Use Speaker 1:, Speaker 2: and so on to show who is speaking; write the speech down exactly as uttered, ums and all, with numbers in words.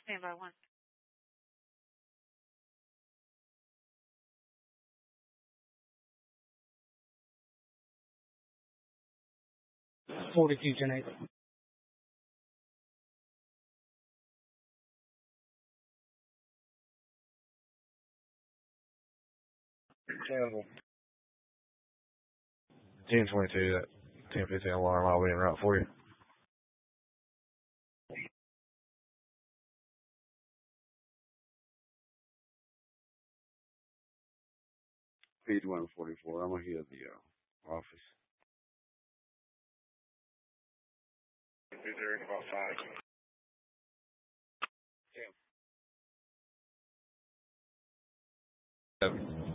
Speaker 1: Stand by one.
Speaker 2: forty-two ten eight.
Speaker 3: Campbell. ten twenty-two, that ten fifteen alarm, I'll be en route for you. Page one forty-four, I'm going to hit the uh, office. Be there in about five. Yeah.